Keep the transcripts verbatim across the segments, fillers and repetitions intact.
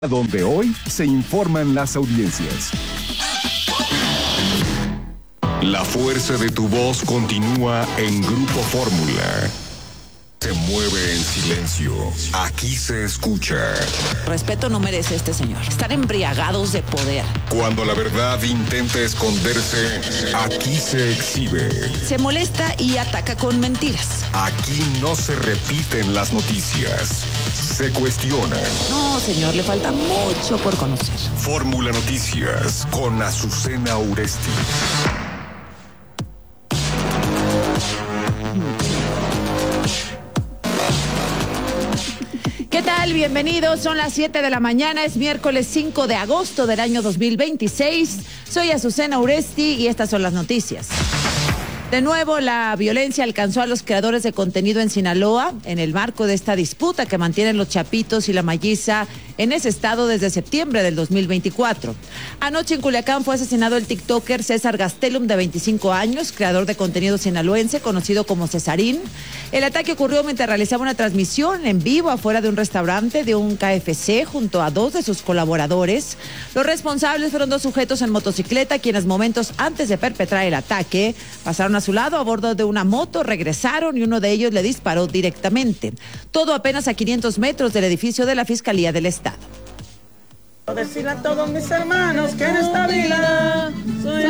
Donde hoy se informan las audiencias. La fuerza de tu voz continúa en Grupo Fórmula. Se mueve en silencio. Aquí se escucha. Respeto no merece este señor. Están embriagados de poder. Cuando la verdad intenta esconderse, aquí se exhibe. Se molesta y ataca con mentiras. Aquí no se repiten las noticias. Se cuestionan. No, señor, le falta mucho por conocer. Fórmula Noticias con Azucena Uresti. ¿Qué tal? Bienvenidos. Son las siete de la mañana. Es miércoles cinco de agosto del año dos mil veintiséis. Soy Azucena Uresti y estas son las noticias. De nuevo, la violencia alcanzó a los creadores de contenido en Sinaloa en el marco de esta disputa que mantienen los Chapitos y la Malliza en ese estado desde septiembre del dos mil veinticuatro. Anoche en Culiacán fue asesinado el tiktoker César Gastelum, de veinticinco años, creador de contenido sinaloense, conocido como Cesarín. El ataque ocurrió mientras realizaba una transmisión en vivo afuera de un restaurante de un K F C junto a dos de sus colaboradores. Los responsables fueron dos sujetos en motocicleta, quienes momentos antes de perpetrar el ataque pasaron a su lado a bordo de una moto, regresaron y uno de ellos le disparó directamente. Todo apenas a quinientos metros del edificio de la Fiscalía del Estado. Decirle a todos mis hermanos que en esta vida soy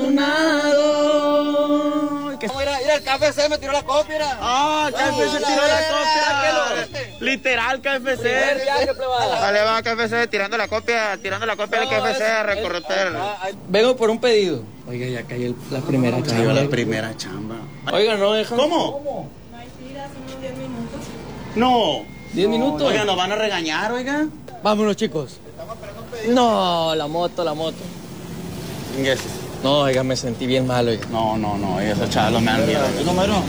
afortunado. Que... Mira, mira, el K F C me tiró la copia. Mira. Ah, el K F C tiró la copia. Literal K F C. Vale, va K F C tirando la copia, tirando la copia del K F C, recorrer. Vengo por un pedido. Oiga, ya cayó la primera chamba. chamba. La primera chamba. Oiga, no dejan. ¿Cómo? No hay tira, son unos diez minutos. No. ¿Diez minutos? Oiga, nos van a regañar, oiga. Vámonos, chicos. No, la moto, la moto. No, oiga, me sentí bien mal, oiga. No, no, no, esos chavos me han miedo. ¿Cómo era?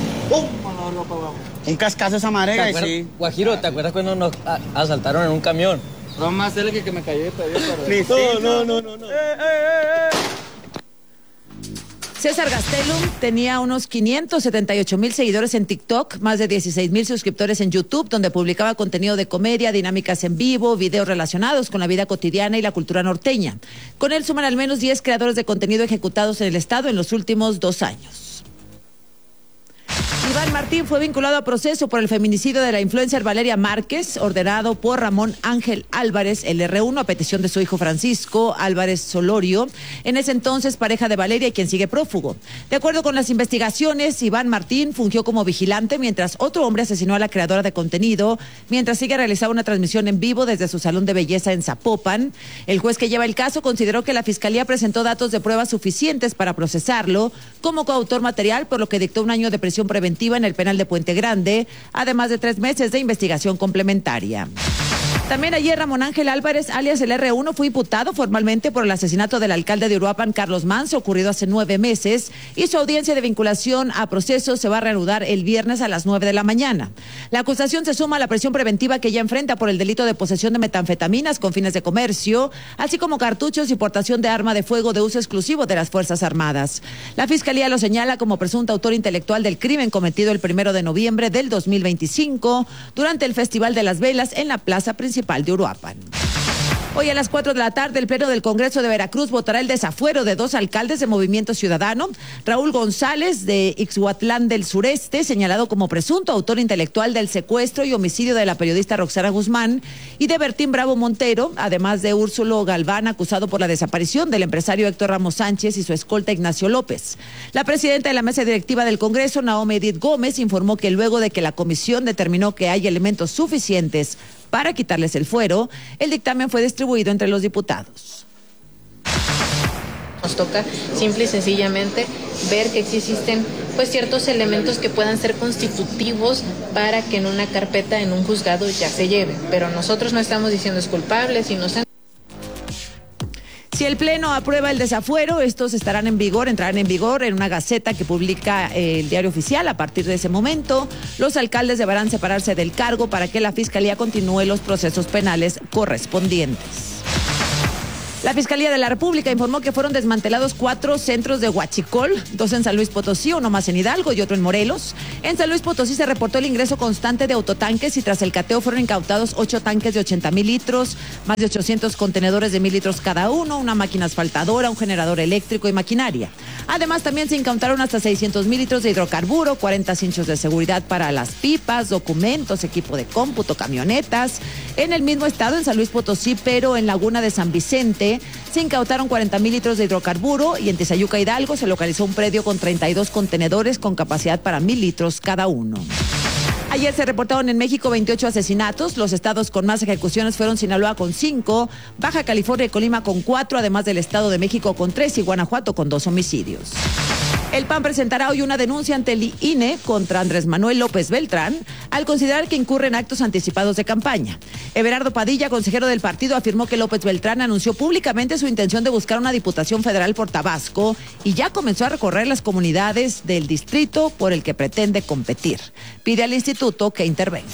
Un cascazo esa marega y sí. Guajiro, ¿te acuerdas cuando nos a- asaltaron en un camión? No más él que, que me cayó de pedir. Ni No, no, no, no, no. Eh, eh, eh, eh. César Gastelum tenía unos quinientos setenta y ocho mil seguidores en TikTok, más de dieciséis mil suscriptores en YouTube, donde publicaba contenido de comedia, dinámicas en vivo, videos relacionados con la vida cotidiana y la cultura norteña. Con él suman al menos diez creadores de contenido ejecutados en el estado en los últimos dos años. Iván Martín fue vinculado a proceso por el feminicidio de la influencer Valeria Márquez, ordenado por Ramón Ángel Álvarez, el R uno, a petición de su hijo Francisco Álvarez Solorio, en ese entonces pareja de Valeria y quien sigue prófugo. De acuerdo con las investigaciones, Iván Martín fungió como vigilante mientras otro hombre asesinó a la creadora de contenido, mientras ella realizaba una transmisión en vivo desde su salón de belleza en Zapopan. El juez que lleva el caso consideró que la Fiscalía presentó datos de pruebas suficientes para procesarlo como coautor material, por lo que dictó un año de prisión preventiva en el penal de Puente Grande, además de tres meses de investigación complementaria. También ayer Ramón Ángel Álvarez, alias el R uno, fue imputado formalmente por el asesinato del alcalde de Uruapan, Carlos Manso, ocurrido hace nueve meses, y su audiencia de vinculación a proceso se va a reanudar el viernes a las nueve de la mañana. La acusación se suma a la prisión preventiva que ya enfrenta por el delito de posesión de metanfetaminas con fines de comercio, así como cartuchos y portación de arma de fuego de uso exclusivo de las Fuerzas Armadas. La Fiscalía lo señala como presunto autor intelectual del crimen cometido el primero de noviembre del dos mil veinticinco durante el Festival de las Velas en la plaza principal de Uruapan. Hoy a las cuatro de la tarde, el Pleno del Congreso de Veracruz votará el desafuero de dos alcaldes de Movimiento Ciudadano, Raúl González de Ixhuatlán del Sureste, señalado como presunto autor intelectual del secuestro y homicidio de la periodista Roxana Guzmán, y de Bertín Bravo Montero, además de Úrsulo Galván, acusado por la desaparición del empresario Héctor Ramos Sánchez y su escolta Ignacio López. La presidenta de la mesa directiva del Congreso, Naomi Edith Gómez, informó que luego de que la comisión determinó que hay elementos suficientes para quitarles el fuero, el dictamen fue distribuido entre los diputados. Nos toca simple y sencillamente ver que existen pues ciertos elementos que puedan ser constitutivos para que en una carpeta, en un juzgado, ya se lleve. Pero nosotros no estamos diciendo es culpable, sino... Si el Pleno aprueba el desafuero, estos estarán en vigor, entrarán en vigor en una gaceta que publica eh, el Diario Oficial. A partir de ese momento, los alcaldes deberán separarse del cargo para que la Fiscalía continúe los procesos penales correspondientes. La Fiscalía de la República informó que fueron desmantelados cuatro centros de huachicol, dos en San Luis Potosí, uno más en Hidalgo y otro en Morelos. En San Luis Potosí se reportó el ingreso constante de autotanques y tras el cateo fueron incautados ocho tanques de ochenta mil litros, más de ochocientos contenedores de mil litros cada uno, una máquina asfaltadora, un generador eléctrico y maquinaria. Además, también se incautaron hasta seiscientos mil litros de hidrocarburo, cuarenta cinchos de seguridad para las pipas, documentos, equipo de cómputo, camionetas. En el mismo estado, en San Luis Potosí, pero en Laguna de San Vicente, se incautaron cuarenta mil litros de hidrocarburo y en Tizayuca, Hidalgo, se localizó un predio con treinta y dos contenedores con capacidad para mil litros cada uno. Ayer se reportaron en México veintiocho asesinatos. Los estados con más ejecuciones fueron Sinaloa con cinco, Baja California y Colima con cuatro, además del Estado de México con tres y Guanajuato con dos homicidios. El P A N presentará hoy una denuncia ante el I N E contra Andrés Manuel López Beltrán al considerar que incurre en actos anticipados de campaña. Everardo Padilla, consejero del partido, afirmó que López Beltrán anunció públicamente su intención de buscar una diputación federal por Tabasco y ya comenzó a recorrer las comunidades del distrito por el que pretende competir. Pide al instituto que intervenga.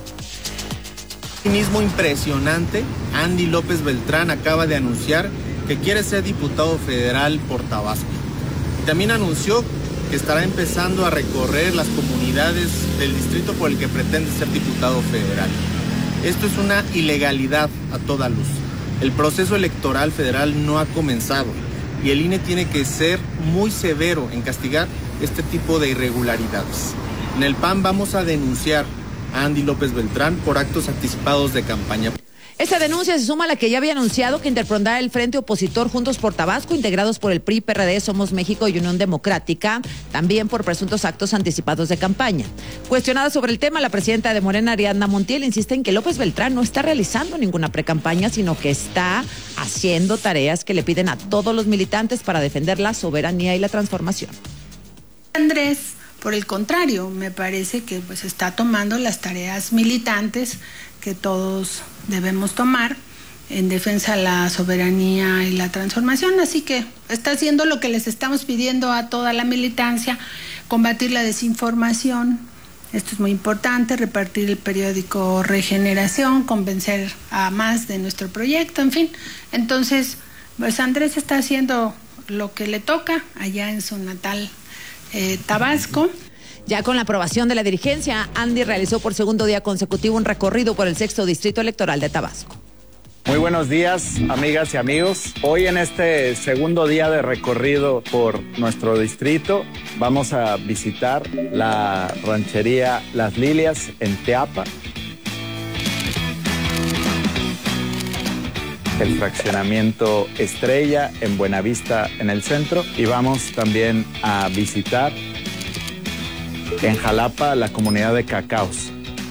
Mismo impresionante, Andy López Beltrán acaba de anunciar que quiere ser diputado federal por Tabasco. También anunció que estará empezando a recorrer las comunidades del distrito por el que pretende ser diputado federal. Esto es una ilegalidad a toda luz. El proceso electoral federal no ha comenzado y el I N E tiene que ser muy severo en castigar este tipo de irregularidades. En el P A N vamos a denunciar a Andy López Beltrán por actos anticipados de campaña. Esta denuncia se suma a la que ya había anunciado que interpondrá el Frente Opositor Juntos por Tabasco, integrados por el P R I, P R D, Somos México y Unión Democrática, también por presuntos actos anticipados de campaña. Cuestionada sobre el tema, la presidenta de Morena, Ariadna Montiel, insiste en que López Beltrán no está realizando ninguna precampaña, sino que está haciendo tareas que le piden a todos los militantes para defender la soberanía y la transformación. Andrés, por el contrario, me parece que pues está tomando las tareas militantes que todos debemos tomar en defensa de la soberanía y la transformación, así que está haciendo lo que les estamos pidiendo a toda la militancia, combatir la desinformación, esto es muy importante, repartir el periódico Regeneración, convencer a más de nuestro proyecto, en fin, entonces pues Andrés está haciendo lo que le toca allá en su natal eh, Tabasco. Ya con la aprobación de la dirigencia, Andy realizó por segundo día consecutivo un recorrido por el sexto distrito electoral de Tabasco. Muy buenos días, amigas y amigos. Hoy en este segundo día de recorrido por nuestro distrito, vamos a visitar la ranchería Las Lilias en Teapa, el fraccionamiento Estrella en Buenavista en el centro y vamos también a visitar en Jalapa la comunidad de Cacaos.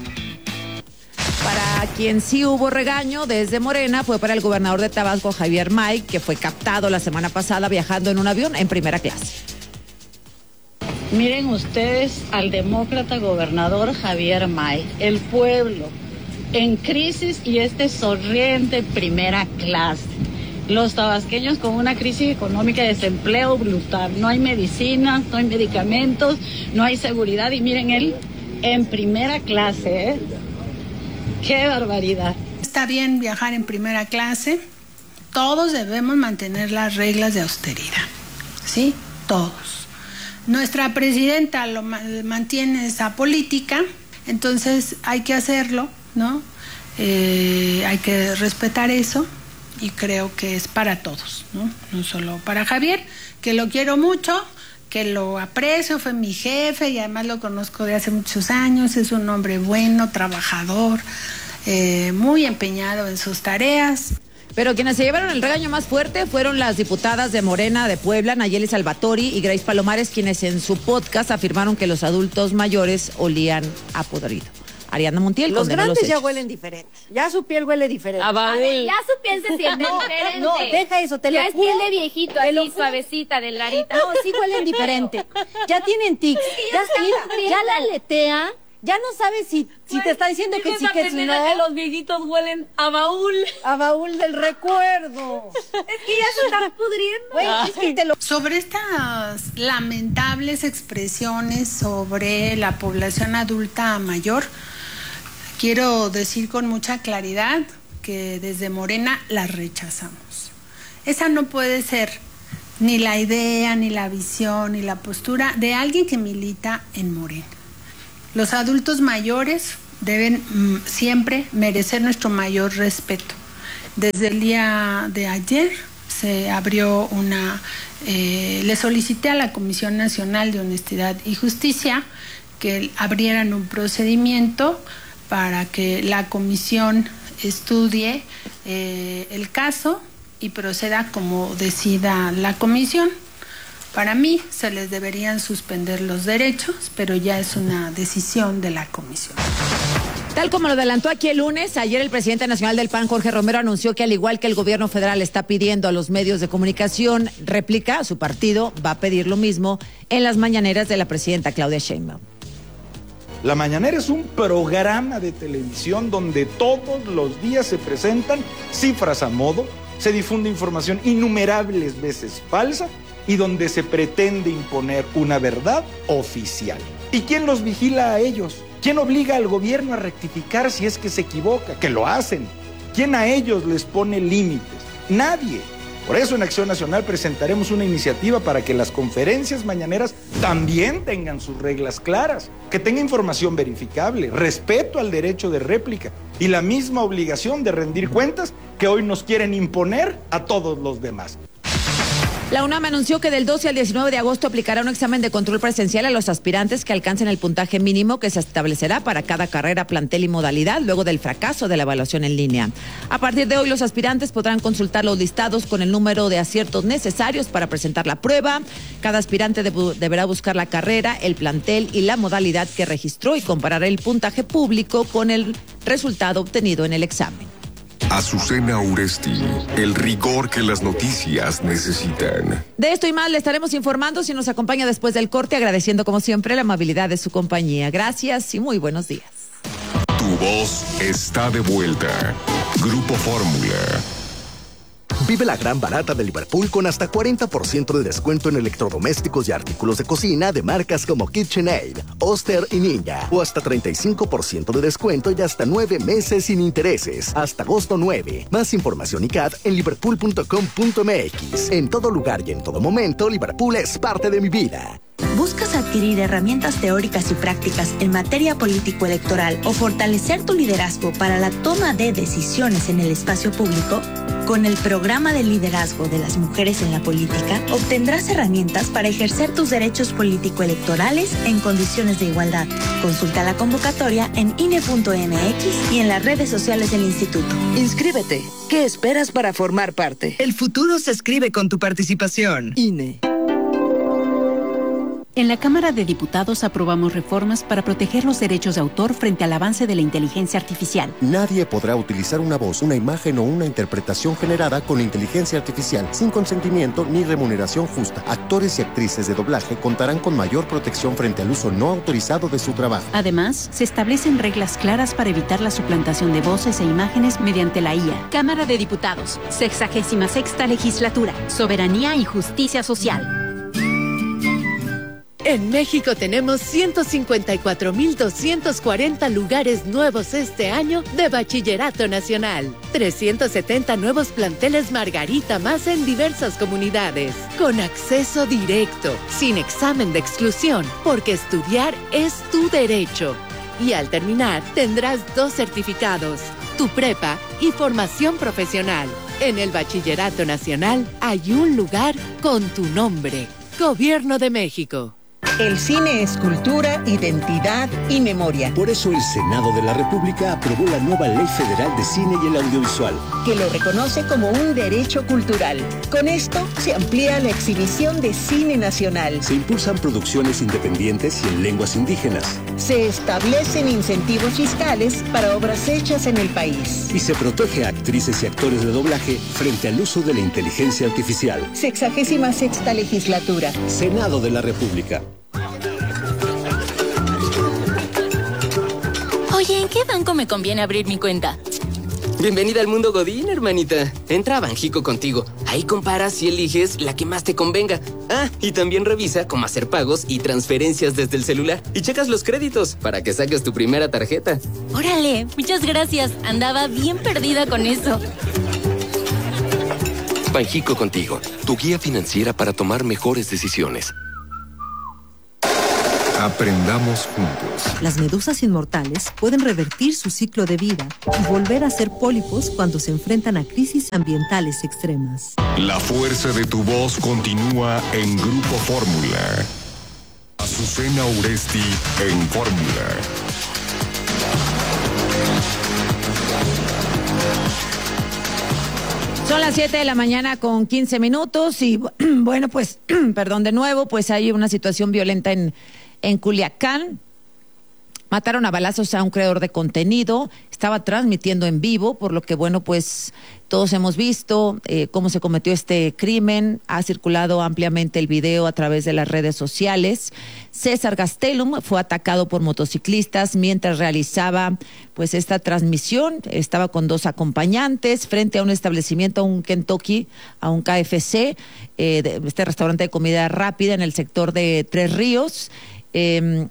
Para quien sí hubo regaño desde Morena fue para el gobernador de Tabasco, Javier May, que fue captado la semana pasada viajando en un avión en primera clase. Miren ustedes al demócrata gobernador Javier May, el pueblo en crisis y este sonriente en primera clase. Los tabasqueños con una crisis económica de desempleo brutal. No hay medicinas, no hay medicamentos, no hay seguridad. Y miren él en primera clase, ¿eh? ¡Qué barbaridad! Está bien viajar en primera clase. Todos debemos mantener las reglas de austeridad. ¿Sí? Todos. Nuestra presidenta lo mantiene esa política, entonces hay que hacerlo, ¿no? Eh, hay que respetar eso. Y creo que es para todos, ¿no? No solo para Javier, que lo quiero mucho, que lo aprecio, fue mi jefe y además lo conozco de hace muchos años, es un hombre bueno, trabajador, eh, muy empeñado en sus tareas. Pero quienes se llevaron el regaño más fuerte fueron las diputadas de Morena de Puebla, Nayeli Salvatori y Grace Palomares, quienes en su podcast afirmaron que los adultos mayores olían a podrido. Ariadna Montiel los condenó grandes los ya hechos. huelen diferente, ya su piel huele diferente. A baúl. Ya su piel se siente no, diferente. No, deja eso, te ya lo es juro. piel de viejito, así suavecita, delgadita. No, sí huelen diferente. Ya tienen tics, ya, ya, ya la aletea, ya no sabes si, si te está diciendo que sí, que sí, no. Que los viejitos huelen a baúl. A baúl del recuerdo. Es que ya se están pudriendo. Bueno, es que te lo... Sobre estas lamentables expresiones sobre la población adulta mayor, quiero decir con mucha claridad que desde Morena las rechazamos. Esa no puede ser ni la idea, ni la visión, ni la postura de alguien que milita en Morena. Los adultos mayores deben mm, siempre merecer nuestro mayor respeto. Desde el día de ayer se abrió una, eh, le solicité a la Comisión Nacional de Honestidad y Justicia que abrieran un procedimiento para que la comisión estudie eh, el caso y proceda como decida la comisión. Para mí se les deberían suspender los derechos, pero ya es una decisión de la comisión. Tal como lo adelantó aquí el lunes, ayer el presidente nacional del P A N, Jorge Romero, anunció que al igual que el gobierno federal está pidiendo a los medios de comunicación réplica, su partido va a pedir lo mismo en las mañaneras de la presidenta Claudia Sheinbaum. La Mañanera es un programa de televisión donde todos los días se presentan cifras a modo, se difunde información innumerables veces falsa y donde se pretende imponer una verdad oficial. ¿Y quién los vigila a ellos? ¿Quién obliga al gobierno a rectificar si es que se equivoca? Que lo hacen. ¿Quién a ellos les pone límites? Nadie. Por eso en Acción Nacional presentaremos una iniciativa para que las conferencias mañaneras también tengan sus reglas claras, que tenga información verificable, respeto al derecho de réplica y la misma obligación de rendir cuentas que hoy nos quieren imponer a todos los demás. La UNAM anunció que del doce al diecinueve de agosto aplicará un examen de control presencial a los aspirantes que alcancen el puntaje mínimo que se establecerá para cada carrera, plantel y modalidad luego del fracaso de la evaluación en línea. A partir de hoy, los aspirantes podrán consultar los listados con el número de aciertos necesarios para presentar la prueba. Cada aspirante deb- deberá buscar la carrera, el plantel y la modalidad que registró y comparará el puntaje público con el resultado obtenido en el examen. Azucena Uresti, el rigor que las noticias necesitan. De esto y más le estaremos informando si nos acompaña después del corte, agradeciendo como siempre la amabilidad de su compañía. Gracias y muy buenos días. Tu voz está de vuelta. Grupo Fórmula. Vive la gran barata de Liverpool con hasta cuarenta por ciento de descuento en electrodomésticos y artículos de cocina de marcas como KitchenAid, Oster y Ninja. O hasta treinta y cinco por ciento de descuento y hasta nueve meses sin intereses. Hasta agosto nueve. Más información y C A D en liverpool punto com punto m x. En todo lugar y en todo momento, Liverpool es parte de mi vida. ¿Buscas adquirir herramientas teóricas y prácticas en materia político-electoral o fortalecer tu liderazgo para la toma de decisiones en el espacio público? Con el programa de liderazgo de las mujeres en la política, obtendrás herramientas para ejercer tus derechos político-electorales en condiciones de igualdad. Consulta la convocatoria en I N E punto M X y en las redes sociales del instituto. Inscríbete. ¿Qué esperas para formar parte? El futuro se escribe con tu participación. I N E. En la Cámara de Diputados aprobamos reformas para proteger los derechos de autor frente al avance de la inteligencia artificial. Nadie podrá utilizar una voz, una imagen o una interpretación generada con inteligencia artificial sin consentimiento ni remuneración justa. Actores y actrices de doblaje contarán con mayor protección frente al uso no autorizado de su trabajo. Además, se establecen reglas claras para evitar la suplantación de voces e imágenes mediante la I A. Cámara de Diputados, sexagésima sexta legislatura, soberanía y justicia social. En México tenemos ciento cincuenta y cuatro mil doscientos cuarenta lugares nuevos este año de Bachillerato Nacional. trescientos setenta nuevos planteles Margarita más en diversas comunidades. Con acceso directo, sin examen de exclusión, porque estudiar es tu derecho. Y al terminar, tendrás dos certificados, tu prepa y formación profesional. En el Bachillerato Nacional hay un lugar con tu nombre. Gobierno de México. El cine es cultura, identidad y memoria. Por eso el Senado de la República aprobó la nueva Ley Federal de Cine y el Audiovisual, que lo reconoce como un derecho cultural. Con esto se amplía la exhibición de cine nacional. Se impulsan producciones independientes y en lenguas indígenas. Se establecen incentivos fiscales para obras hechas en el país. Y se protege a actrices y actores de doblaje frente al uso de la inteligencia artificial. Sexagésima sexta legislatura. Senado de la República. Oye, ¿en qué banco me conviene abrir mi cuenta? Bienvenida al mundo Godín, hermanita. Entra a Banjico contigo. Ahí comparas y eliges la que más te convenga. Ah, y también revisa cómo hacer pagos y transferencias desde el celular. Y checas los créditos para que saques tu primera tarjeta. Órale, muchas gracias. Andaba bien perdida con eso. Banjico Contigo, tu guía financiera para tomar mejores decisiones. Aprendamos juntos. Las medusas inmortales pueden revertir su ciclo de vida y volver a ser pólipos cuando se enfrentan a crisis ambientales extremas. La fuerza de tu voz continúa en Grupo Fórmula. Azucena Uresti en Fórmula. Son las siete de la mañana con quince minutos y bueno, pues, perdón de nuevo, pues hay una situación violenta en, en Culiacán. Mataron a balazos a un creador de contenido, estaba transmitiendo en vivo, por lo que bueno, pues todos hemos visto eh, cómo se cometió este crimen, ha circulado ampliamente el video a través de las redes sociales. César Gastelum fue atacado por motociclistas mientras realizaba pues esta transmisión, estaba con dos acompañantes frente a un establecimiento, a un Kentucky, a un K F C, eh, de, este restaurante de comida rápida en el sector de Tres Ríos. Eh,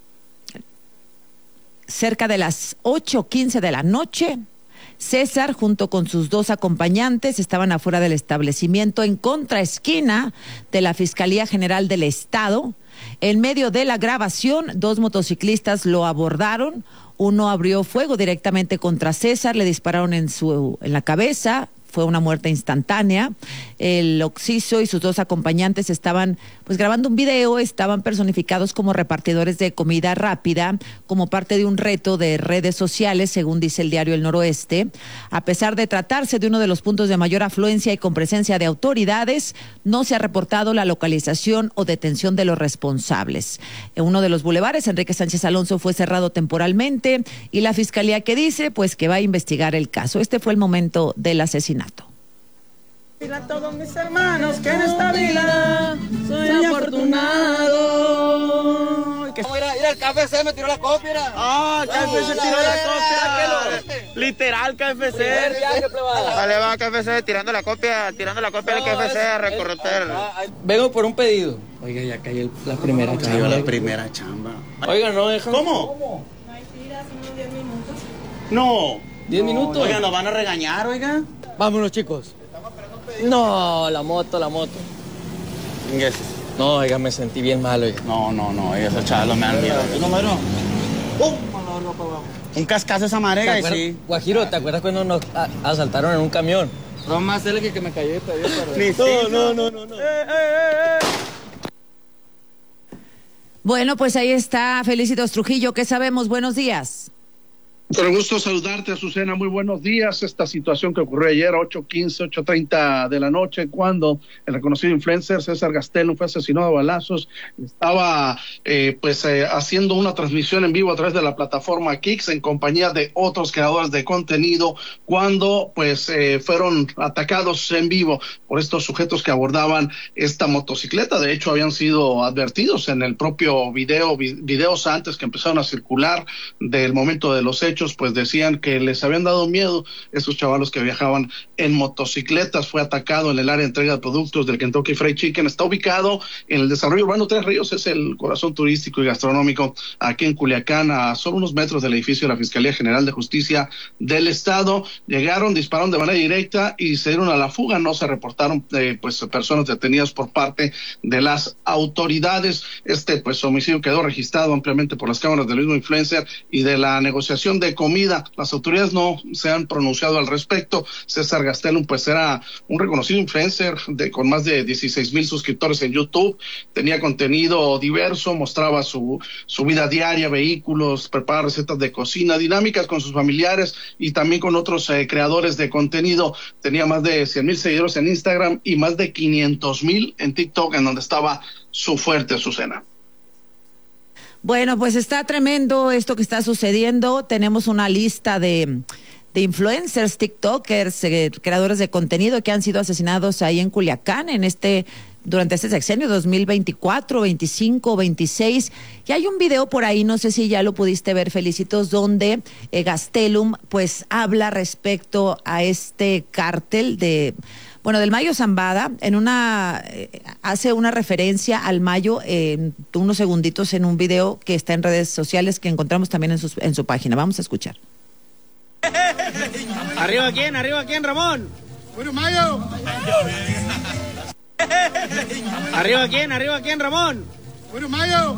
Cerca de las ocho quince de la noche, César, junto con sus dos acompañantes, estaban afuera del establecimiento en contraesquina de la Fiscalía General del Estado. En medio de la grabación, dos motociclistas lo abordaron. Uno abrió fuego directamente contra César, le dispararon en, su, en la cabeza. Fue una muerte instantánea. El occiso y sus dos acompañantes estaban pues grabando un video, estaban personificados como repartidores de comida rápida, como parte de un reto de redes sociales, según dice el diario El Noroeste. A pesar de tratarse de uno de los puntos de mayor afluencia y con presencia de autoridades, no se ha reportado la localización o detención de los responsables. En uno de los bulevares, Enrique Sánchez Alonso fue cerrado temporalmente y la fiscalía que dice pues que va a investigar el caso. Este fue el momento del asesinato. A todos mis hermanos que en esta vida soy, soy afortunado. Que... Mira, mira, el K F C me tiró la copia. Ah, K F C tiró la copia. Literal, K F C. Dale, va, K F C tirando la copia, tirando la copia del K F C a recorrer. Vengo por un pedido. Oiga, ya cayó la primera chamba. Cayó la primera chamba. Oiga, no dejan. ¿Cómo? ¿Cómo? No hay tiras, unos diez minutos. No. ¿diez minutos? Oiga, nos van a regañar, oiga. Vámonos, chicos. No, la moto, la moto. Yes. No, oiga, me sentí bien mal, oiga. No, no, no, oiga, esos chavos me han miedo. ¿Un número? Un cascazo esa marega y sí. Guajiro, ¿te acuerdas cuando nos asaltaron en un camión? No más él que, que me cayó y te dio para... No, no, no, no, no. Eh, eh, eh, eh. Bueno, pues ahí está Felicitos Trujillo. ¿Qué sabemos? Buenos días. Con el gusto de saludarte, Azucena, muy buenos días. Esta situación que ocurrió ayer, ocho quince, ocho treinta de la noche, cuando el reconocido influencer César Gastelum fue asesinado a balazos, estaba eh, pues eh, haciendo una transmisión en vivo a través de la plataforma Kicks en compañía de otros creadores de contenido, cuando pues eh, fueron atacados en vivo por estos sujetos que abordaban esta motocicleta. De hecho, habían sido advertidos en el propio video, videos antes que empezaron a circular del momento de los hechos, pues decían que les habían dado miedo estos chavalos que viajaban en motocicletas. Fue atacado en el área de entrega de productos del Kentucky Fried Chicken. Está ubicado en el desarrollo urbano Tres Ríos, es el corazón turístico y gastronómico aquí en Culiacán, a solo unos metros del edificio de la Fiscalía General de Justicia del Estado. Llegaron, dispararon de manera directa y se dieron a la fuga. No se reportaron eh, pues personas detenidas por parte de las autoridades. Este pues homicidio quedó registrado ampliamente por las cámaras del mismo influencer y de la negociación de comida. Las autoridades no se han pronunciado al respecto. César Gastelum pues era un reconocido influencer de, con más de dieciséis mil suscriptores en YouTube. Tenía contenido diverso, mostraba su, su vida diaria, vehículos, preparaba recetas de cocina, dinámicas con sus familiares y también con otros eh, creadores de contenido. Tenía más de cien mil seguidores en Instagram y más de quinientos mil en TikTok, en donde estaba su fuerte, Azucena. Bueno, pues está tremendo esto que está sucediendo. Tenemos una lista de, de influencers, tiktokers, eh, creadores de contenido que han sido asesinados ahí en Culiacán en este durante este sexenio dos mil veinticuatro, veinticinco, veintiséis. Y hay un video por ahí, no sé si ya lo pudiste ver, Felicitos, donde eh, Gastelum pues habla respecto a este cártel de... Bueno, del Mayo Zambada, en una eh, hace una referencia al Mayo en eh, unos segunditos en un video que está en redes sociales que encontramos también en, sus, en su página. Vamos a escuchar. ¿Arriba quién? ¿Arriba quién, Ramón? Bueno, Mayo. ¿Arriba quién? ¿Arriba quién, Ramón? Bueno, Mayo.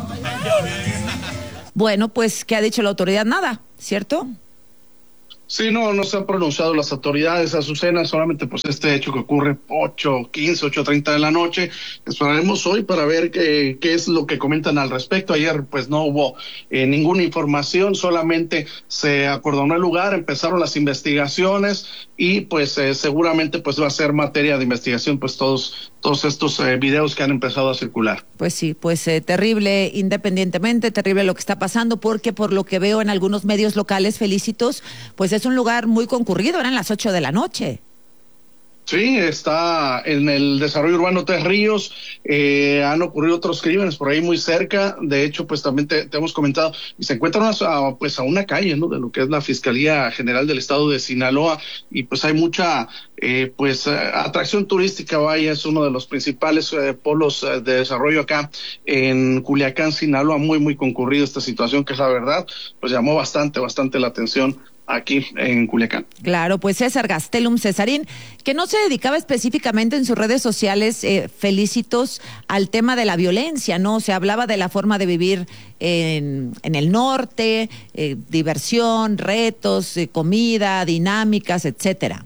Bueno, pues, ¿qué ha dicho la autoridad? Nada, ¿cierto? Sí, no, no se han pronunciado las autoridades, Azucena, solamente pues este hecho que ocurre ocho quince, ocho treinta de la noche. Esperaremos hoy para ver qué, qué es lo que comentan al respecto. Ayer pues no hubo eh, ninguna información, solamente se acordonó el lugar, empezaron las investigaciones y pues eh, seguramente pues va a ser materia de investigación pues todos todos estos eh, videos que han empezado a circular. Pues sí, pues eh, terrible independientemente, terrible lo que está pasando, porque por lo que veo en algunos medios locales, Felicitos, pues es un lugar muy concurrido, eran las ocho de la noche. Sí, está en el desarrollo urbano Tres Ríos, eh, han ocurrido otros crímenes por ahí muy cerca, de hecho pues también te, te hemos comentado, y se encuentran a, pues a una calle, ¿no?, de lo que es la Fiscalía General del Estado de Sinaloa, y pues hay mucha eh, pues eh, atracción turística, vaya, es uno de los principales eh, polos eh, de desarrollo acá en Culiacán, Sinaloa, muy muy concurrido esta situación, que es la verdad, pues llamó bastante, bastante la atención aquí en Culiacán. Claro, pues César Gastelum Cesarín, que no se dedicaba específicamente en sus redes sociales, eh, Felicitos, al tema de la violencia, ¿no? Se hablaba de la forma de vivir en, en el norte, eh, diversión, retos, eh, comida, dinámicas, etcétera.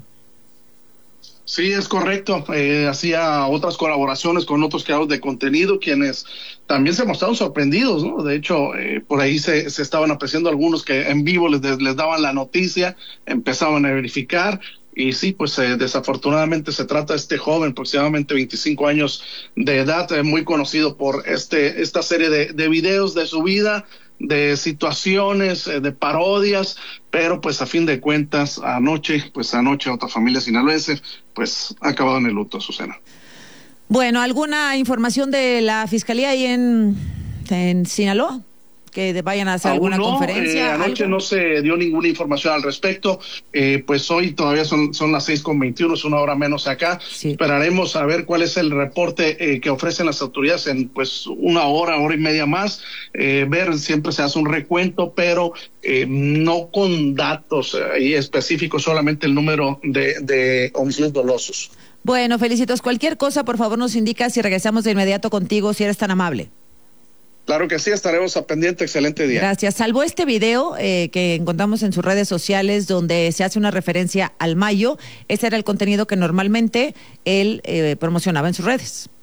Sí, es correcto. Eh, hacía otras colaboraciones con otros creadores de contenido, quienes también se mostraron sorprendidos, ¿no? De hecho, eh, por ahí se, se estaban apreciando algunos que en vivo les, les daban la noticia, empezaban a verificar. Y sí, pues eh, desafortunadamente se trata de este joven, aproximadamente veinticinco años de edad, eh, muy conocido por este esta serie de, de videos de su vida, de situaciones, eh, de parodias, pero pues a fin de cuentas, anoche, pues anoche otra familia sinaloense, pues ha acabado en el luto, Azucena. Bueno, ¿alguna información de la Fiscalía ahí en, en Sinaloa? Que vayan a hacer Aún alguna no, conferencia. Eh, anoche ¿algo? no se dio ninguna información al respecto. Eh, pues hoy todavía son, son las seis con veintiuno, es una hora menos acá. Sí. Esperaremos a ver cuál es el reporte eh, que ofrecen las autoridades en pues una hora, hora y media más. Eh, ver, siempre se hace un recuento, pero eh, no con datos eh, específicos, solamente el número de, de homicidios dolosos. Bueno, Felicitos, cualquier cosa, por favor, nos indicas y regresamos de inmediato contigo, si eres tan amable. Claro que sí, estaremos a pendiente. Excelente día. Gracias. Salvo este video eh, que encontramos en sus redes sociales donde se hace una referencia al Mayo, ese era el contenido que normalmente él eh, promocionaba en sus redes.